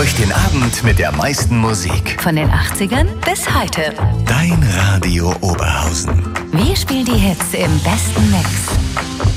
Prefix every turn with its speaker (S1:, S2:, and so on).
S1: Durch den Abend mit der meisten Musik.
S2: Von den 80ern bis heute.
S1: Dein Radio Oberhausen.
S2: Wir spielen die Hits im besten Mix.